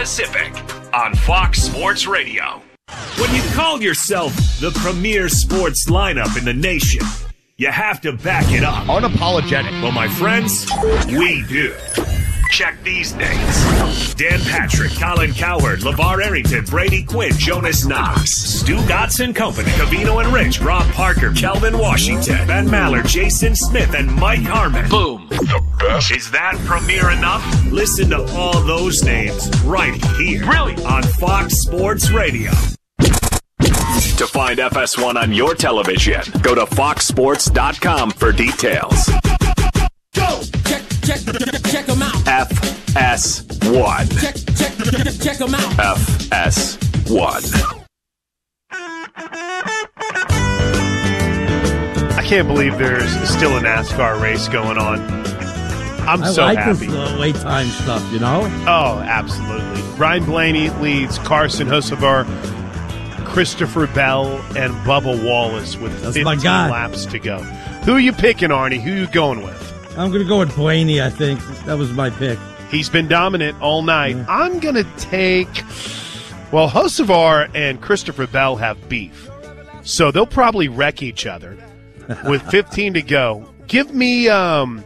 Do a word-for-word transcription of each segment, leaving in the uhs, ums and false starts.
Pacific on Fox Sports Radio. When you call yourself the premier sports lineup in the nation, you have to back it up. Unapologetic. Well, my friends, we do. Check these names: Dan Patrick, Colin Cowherd, LeVar Arrington, Brady Quinn, Jonas Knox, Stu Dotson Company, Cavino and Rich, Rob Parker, Kelvin Washington, Ben Maller, Jason Smith, and Mike Harmon. Boom. The best. Is that premier enough? Listen to all those names right here. Really? On Fox Sports Radio. To find F S one on your television, go to fox sports dot com for details. Go! Check, check, check them out. F S one. Check, check, check them out. F S one. I can't believe there's still a NASCAR race going on. I'm I so like happy. this uh, late time stuff, you know? Oh, absolutely. Ryan Blaney leads Carson Hocevar, Christopher Bell, and Bubba Wallace with That's my fifteen guy. laps to go. Who are you picking, Arnie? Who are you going with? I'm going to go with Blaney, I think. That was my pick. He's been dominant all night. Yeah. I'm going to take, well, Hocevar and Christopher Bell have beef, so they'll probably wreck each other with fifteen to go. Give me, um,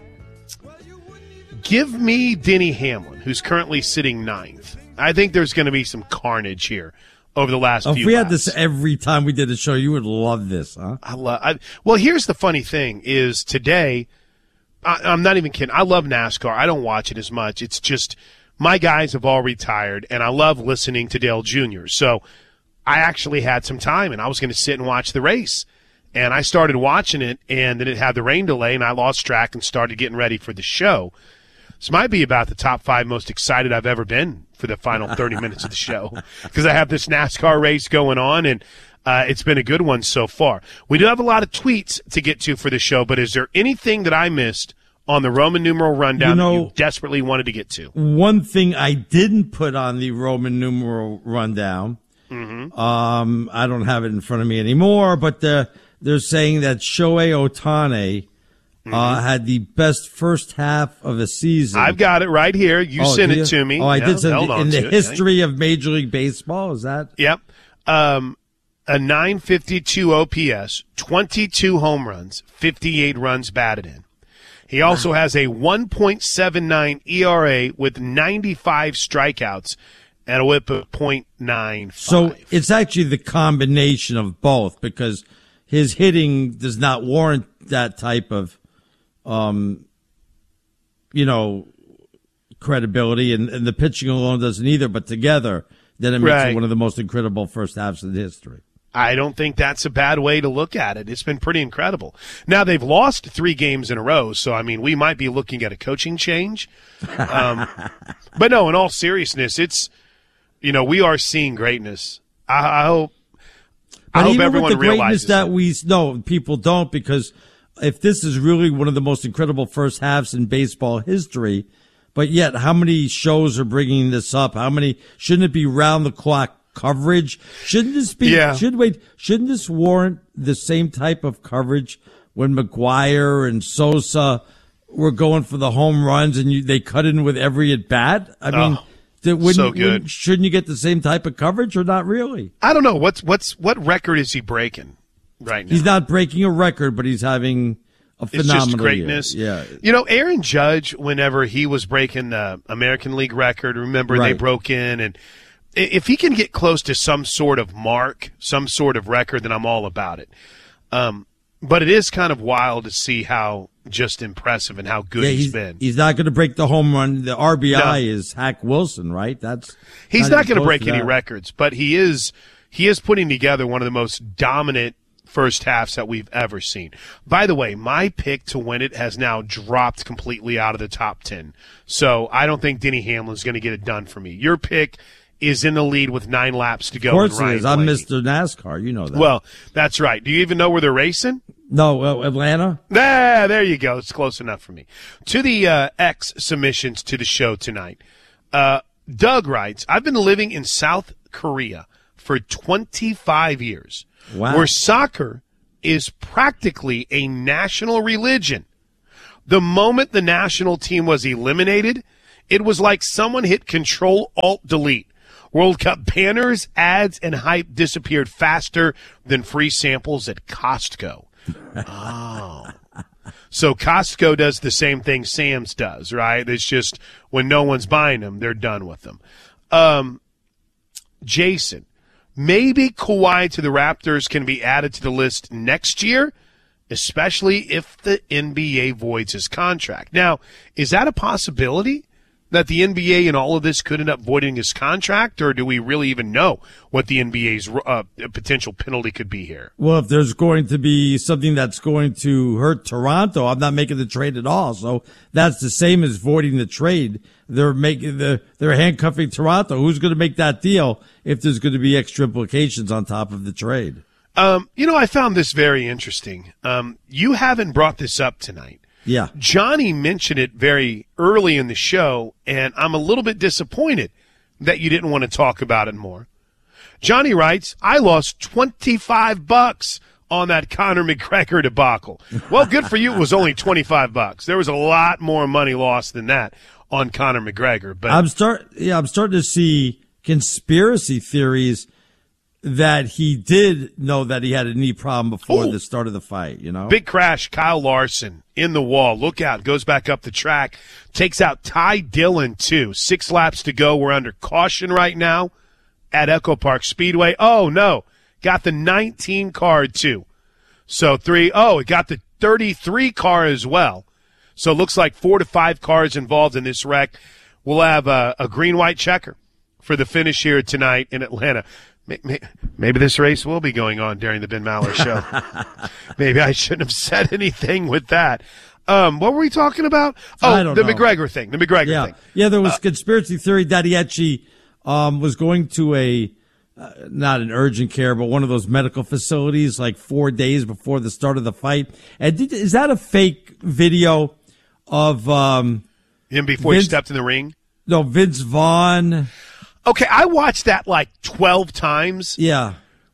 give me Denny Hamlin, who's currently sitting ninth. I think there's going to be some carnage here over the last Oh, few if we had laps. this every time we did a show, you would love this, huh? I love. I, well, here's the funny thing: is today, I, I'm not even kidding. I love NASCAR. I don't watch it as much. It's just my guys have all retired, and I love listening to Dale Junior So I actually had some time, and I was going to sit and watch the race. And I started watching it, and then it had the rain delay, and I lost track and started getting ready for the show. This might be about the top five most excited I've ever been for the final thirty minutes of the show, because I have this NASCAR race going on, and uh, it's been a good one so far. We do have a lot of tweets to get to for the show, but is there anything that I missed on the Roman numeral rundown You know, that you desperately wanted to get to? One thing I didn't put on the Roman numeral rundown, Mm-hmm. um, I don't have it in front of me anymore, but they're, they're saying that Shohei Ohtani Mm-hmm. uh, had the best first half of a season. I've got it right here. You Oh, sent do it you? to me. Oh, I Yeah, did send held it on in the to it. history of Major League Baseball. Is that? Yep. Um, a nine fifty-two O P S, twenty-two home runs, fifty-eight runs batted in. He also has a one point seven nine E R A with ninety-five strikeouts and a whip of point nine five. So it's actually the combination of both, because his hitting does not warrant that type of, um, you know, credibility, and, and the pitching alone doesn't either. But together, then it makes Right. it one of the most incredible first halves in history. I don't think that's a bad way to look at it. It's been pretty incredible. Now, they've lost three games in a row, so, I mean, we might be looking at a coaching change. Um, but, no, in all seriousness, it's, you know, we are seeing greatness. I, I hope I But hope even everyone with the greatness realizes that we no people don't, because if this is really one of the most incredible first halves in baseball history, but yet how many shows are bringing this up? How many shouldn't it be round the clock coverage? Shouldn't this be? Yeah. Should wait? Shouldn't this warrant the same type of coverage when McGuire and Sosa were going for the home runs and you, they cut in with every at bat? I mean. Oh. That wouldn't, So good. wouldn't- shouldn't you get the same type of coverage, or not really? I don't know. What's what's what record is he breaking right now? He's not breaking a record, but he's having a It's phenomenal just greatness. year. Yeah. You know, Aaron Judge, whenever he was breaking the American League record, remember they Right. broke in, and i- if he can get close to some sort of mark, some sort of record, then I'm all about it. Um, but it is kind of wild to see how just impressive and how good Yeah, he's he's, been. he's not going to break the home run. The R B I No. is Hack Wilson, right? That's He's not even going to close break any that. records, but he is he is putting together one of the most dominant first halves that we've ever seen. By the way, my pick to win it has now dropped completely out of the top ten. So I don't think Denny Hamlin's going to get it done for me. Your pick is in the lead with nine laps to go. Of course with he Ryan is. I'm Blaney. Mister NASCAR. You know that. Well, that's right. Do you even know where they're racing? no, uh, Atlanta. Ah, there you go. It's close enough for me. To the uh, X submissions to the show tonight. Uh, Doug writes, I've been living in South Korea for twenty-five years, Wow. where soccer is practically a national religion. The moment the national team was eliminated, It was like someone hit Control Alt Delete. World Cup banners, ads, and hype disappeared faster than free samples at Costco. Oh. So Costco does the same thing Sam's does, right? It's just when no one's buying them, they're done with them. Um, Jason, maybe Kawhi to the Raptors can be added to the list next year, especially if the N B A voids his contract. Now, is that a possibility that the N B A in all of this could end up voiding his contract, or do we really even know what the N B A's uh, potential penalty could be here? Well, if there's going to be something that's going to hurt Toronto, I'm not making the trade at all. So that's the same as voiding the trade. They're making the they're handcuffing Toronto. Who's going to make that deal if there's going to be extra implications on top of the trade? Um, you know, I found this very interesting. Um, you haven't brought this up tonight. Yeah. Johnny mentioned it very early in the show, and I'm a little bit disappointed that you didn't want to talk about it more. Johnny writes, I lost twenty-five bucks on that Conor McGregor debacle. Well, good for you. It was only twenty-five bucks. There was a lot more money lost than that on Conor McGregor. But I'm start yeah, I'm starting to see conspiracy theories that he did know that he had a knee problem before Ooh. the start of the fight, you know? Big crash, Kyle Larson in the wall. Look out, goes back up the track, takes out Ty Dillon, too. Six laps to go. We're under caution right now at Echo Park Speedway. Oh, no, got the nineteen car, too. So three, oh, it got the thirty-three car as well. So it looks like four to five cars involved in this wreck. We'll have a, a green-white checker for the finish here tonight in Atlanta. Maybe this race will be going on during the Ben Maller show. Maybe I shouldn't have said anything with that. Um, what were we talking about? Oh, the know. McGregor thing. The McGregor yeah. thing. Yeah, there was uh, conspiracy theory that he actually um, was going to a, uh, not an urgent care, but one of those medical facilities like four days before the start of the fight. And did, is that a fake video of um, him before Vince, he stepped in the ring? No, Vince Vaughn. Okay, I watched that like twelve times. Yeah.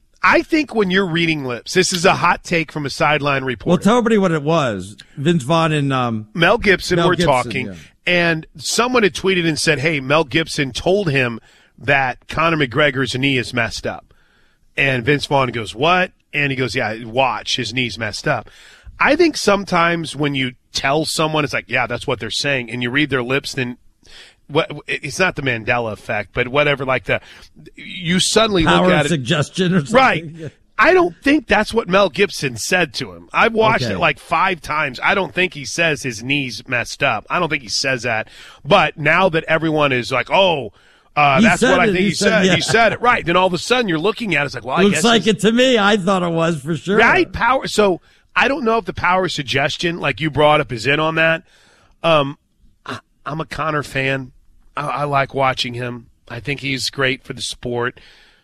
I think when you're reading lips, this is a hot take from a sideline reporter. Well, tell everybody what it was. Vince Vaughn and um, Mel Gibson Mel were Gibson, talking, yeah. and someone had tweeted and said, hey, Mel Gibson told him that Conor McGregor's knee is messed up. And Vince Vaughn goes, what? And he goes, yeah, watch, his knee's messed up. I think sometimes when you tell someone, it's like, yeah, that's what they're saying, and you read their lips, then what, it's not the Mandela effect, but whatever, like the, you suddenly power look at of it. suggestion or something. Right. I don't think that's what Mel Gibson said to him. I've watched Okay. it like five times. I don't think he says his knee's messed up. I don't think he says that. But now that everyone is like, oh, uh, He that's said what I it. think He he said- said. yeah. He said it. Right. Then all of a sudden you're looking at it, it's like, well, I Looks guess like it's- it to me. I thought it was for sure. Right, power. So I don't know if the power of suggestion, like you brought up, is in on that. Um, I, I'm a Conor fan. I, I like watching him. I think he's great for the sport.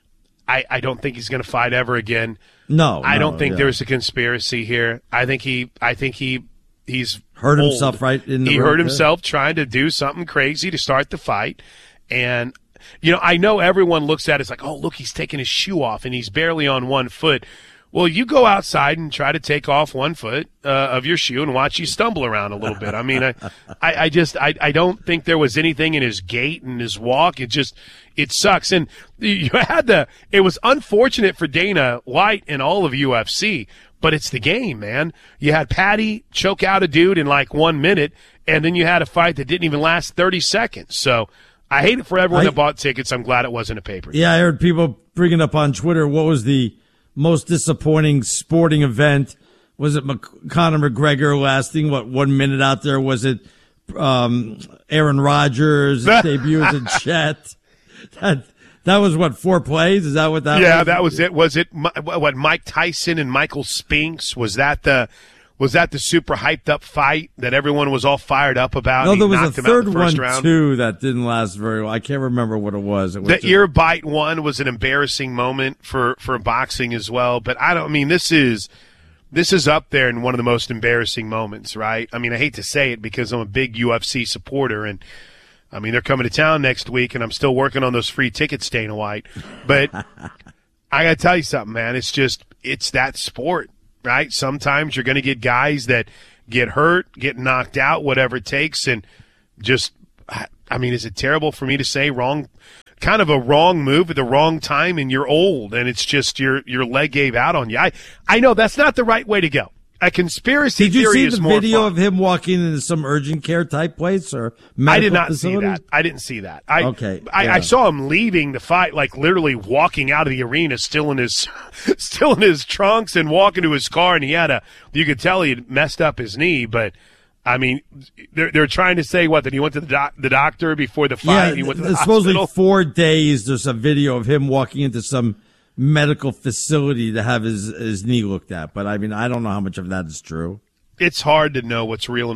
I, I don't think he's going to fight ever again. No, I no, don't think yeah. there's a conspiracy here. I think he. I think he. He's Hurt old. himself right in the He road hurt there. himself trying to do something crazy to start the fight, and you know I know everyone looks at it as like, oh look, he's taking his shoe off and he's barely on one foot. Well, you go outside and try to take off one foot uh, of your shoe and watch you stumble around a little bit. I mean, I, I, I just, I, I don't think there was anything in his gait and his walk. It just, it sucks. And you had the, it was unfortunate for Dana White and all of U F C, but it's the game, man. You had Patty choke out a dude in like one minute, and then you had a fight that didn't even last thirty seconds. So I hate it for everyone I- that bought tickets. I'm glad it wasn't a paper. Yeah, I heard people bringing up on Twitter, what was the most disappointing sporting event? Was it Mc- Conor McGregor lasting, what, one minute out there? Was it um, Aaron Rodgers' debut as a Jet? That, that was, what, four plays? Is that what that yeah, was? that was it. Was it Mi- what Mike Tyson and Michael Spinks? Was that the was that the super hyped up fight that everyone was all fired up about? No, He there was knocked a him out in third the first one, round. too, that didn't last very well. I can't remember what it was. It was The just- ear bite one was an embarrassing moment for, for boxing as well. But I don't I mean this is this is up there in one of the most embarrassing moments, right? I mean, I hate to say it because I'm a big U F C supporter, and I mean they're coming to town next week, and I'm still working on those free tickets, Dana White. But I got to tell you something, man. It's just it's that sport, right? Sometimes you're going to get guys that get hurt, get knocked out, whatever it takes, and just I mean, is it terrible for me to say wrong? Kind of a wrong move at the wrong time, and you're old, and it's just your your leg gave out on you. I I know that's not the right way to go. A conspiracy Did you theory see is the more video fun. of him walking into some urgent care type place or medical I did not facility? see that. I didn't see that. I, Okay, I, yeah. I saw him leaving the fight, like literally walking out of the arena, still in his, still in his trunks, and walking to his car. And he had a, you could tell he had messed up his knee. But I mean, they're they're trying to say what that he went to the doc, the doctor before the fight. Yeah, he went to the there's supposedly hospital. four days. There's a video of him walking into some medical facility to have his his knee looked at. But I mean, I don't know how much of that is true. It's hard to know what's real and